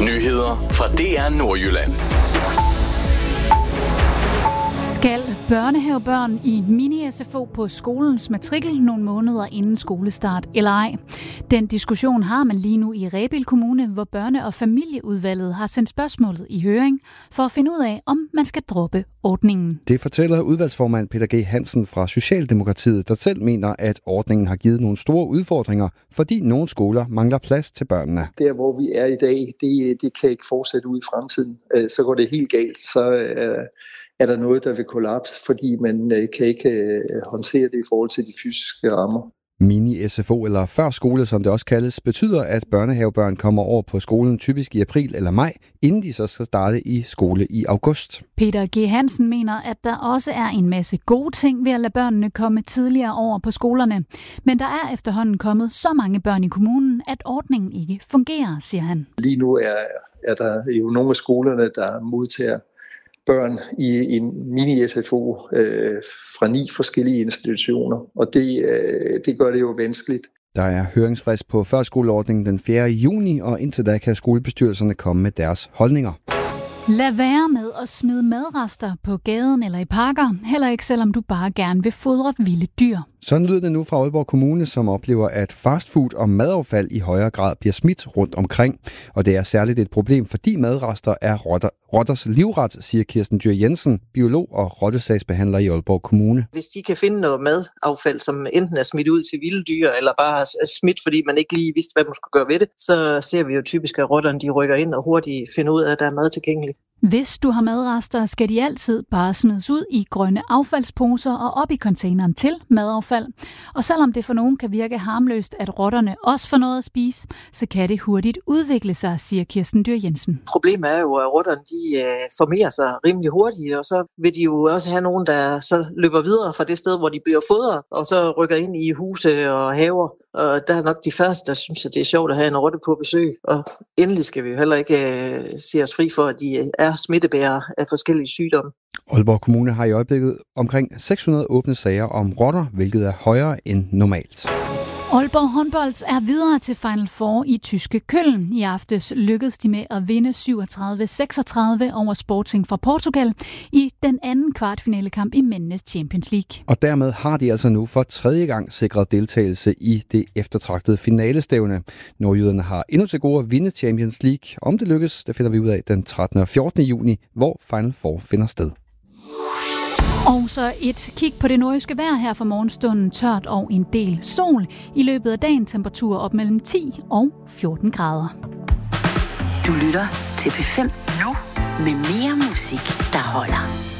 Nyheder fra DR Nordjylland. Skal børnehavebørn i mini-SFO på skolens matrikel nogle måneder inden skolestart eller ej? Den diskussion har man lige nu i Rebild Kommune, hvor børne- og familieudvalget har sendt spørgsmålet i høring for at finde ud af, om man skal droppe ordningen. Det fortæller udvalgsformand Peter G. Hansen fra Socialdemokratiet, der selv mener, at ordningen har givet nogle store udfordringer, fordi nogle skoler mangler plads til børnene. Der, hvor vi er i dag, det kan ikke fortsætte ud i fremtiden. Så går det helt galt, så er der noget, der vil kollapse, fordi man kan ikke håndtere det i forhold til de fysiske rammer. Mini-SFO eller førskole, som det også kaldes, betyder, at børnehavebørn kommer over på skolen typisk i april eller maj, inden de så skal starte i skole i august. Peter G. Hansen mener, at der også er en masse gode ting ved at lade børnene komme tidligere over på skolerne. Men der er efterhånden kommet så mange børn i kommunen, at ordningen ikke fungerer, siger han. Lige nu er der jo nogle af skolerne, der modtager børn i en mini-SFO fra 9 forskellige institutioner, og det gør det jo vanskeligt. Der er høringsfrist på førskoleordningen den 4. juni, og indtil da kan skolebestyrelserne komme med deres holdninger. Lad være med at smide madrester på gaden eller i parker, heller ikke selvom du bare gerne vil fodre vilde dyr. Sådan lyder det nu fra Aalborg Kommune, som oplever, at fastfood og madaffald i højere grad bliver smidt rundt omkring. Og det er særligt et problem, fordi madrester er rotters livret, siger Kirsten Dyhr Jensen, biolog og rottesagsbehandler i Aalborg Kommune. Hvis de kan finde noget madaffald, som enten er smidt ud til vilde dyr, eller bare er smidt, fordi man ikke lige vidste, hvad man skulle gøre ved det, så ser vi jo typisk, at rotterne de rykker ind og hurtigt finder ud af, at der er mad tilgængelig. Hvis du har madrester, skal de altid bare smides ud i grønne affaldsposer og op i containeren til madaffald. Og selvom det for nogen kan virke harmløst, at rotterne også får noget at spise, så kan det hurtigt udvikle sig, siger Kirsten Dyhr Jensen. Problemet er jo, at rotterne de formerer sig rimelig hurtigt, og så vil de jo også have nogen, der så løber videre fra det sted, hvor de bliver fodret, og så rykker ind i huse og haver. Og der er nok de første, der synes, at det er sjovt at have en rotte på besøg. Og endelig skal vi jo heller ikke se os fri for, at de er smittebærere af forskellige sygdomme. Aalborg Kommune har i øjeblikket omkring 600 åbne sager om rotter, hvilket er højere end normalt. Aalborg håndbold er videre til Final Four i tyske Köln. I aftes lykkedes de med at vinde 37-36 over Sporting fra Portugal i den anden kvartfinalekamp i mændenes Champions League. Og dermed har de altså nu for 3. gang sikret deltagelse i det eftertragtede finalestævne. Nordjyderne har endnu til gode at vinde Champions League. Om det lykkes, det finder vi ud af den 13. og 14. juni, hvor Final Four finder sted. Og så et kig på det nordjyske vejr her for morgenstunden. Tørt og en del sol. I løbet af dagen temperaturer op mellem 10 og 14 grader. Du lytter til P5 nu med mere musik, der holder.